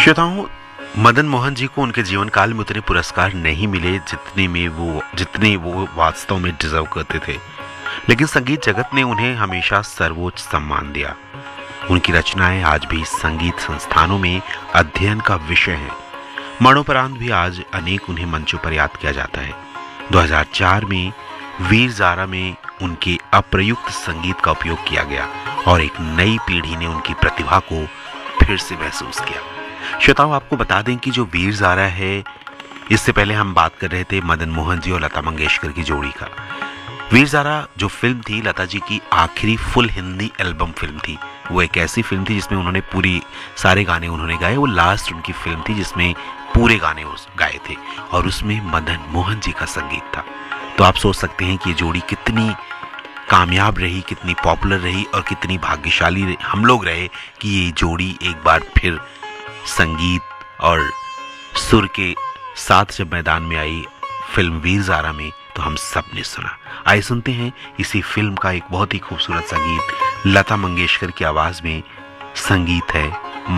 श्रोताओं, मदन मोहन जी को उनके जीवन काल में उतने पुरस्कार नहीं मिले जितने वो वास्तव में डिजर्व करते थे, लेकिन संगीत जगत ने उन्हें हमेशा सर्वोच्च सम्मान दिया। उनकी रचनाएं आज भी संगीत संस्थानों में अध्ययन का विषय हैं। मरणोपरांत भी आज अनेक उन्हें मंचों पर याद किया जाता है। 2004 में वीर ज़ारा में उनके अप्रयुक्त संगीत का उपयोग किया गया और एक नई पीढ़ी ने उनकी प्रतिभा को फिर से महसूस किया। श्रोताओं, आपको बता दें कि जो वीर ज़ारा है, इससे पहले हम बात कर रहे थे मदन मोहन जी और लता मंगेशकर की जोड़ी का। वीर ज़ारा जो फिल्म थी, लता जी की आखिरी फुल हिंदी एल्बम फिल्म थी। वो एक ऐसी फिल्म थी जिसमें उन्होंने सारे गाने उन्होंने गाए। वो लास्ट उनकी फिल्म थी जिसमें पूरे गाने गाए थे और उसमें मदन मोहन जी का संगीत था। तो आप सोच सकते हैं कि ये जोड़ी कितनी कामयाब रही, कितनी पॉपुलर रही और कितनी भाग्यशाली हम लोग रहे कि ये जोड़ी एक बार फिर संगीत और सुर के साथ जब मैदान में आई फिल्म वीर ज़ारा में, तो हम सब ने सुना। आइए सुनते हैं इसी फिल्म का एक बहुत ही खूबसूरत सा गीत लता मंगेशकर की आवाज़ में। संगीत है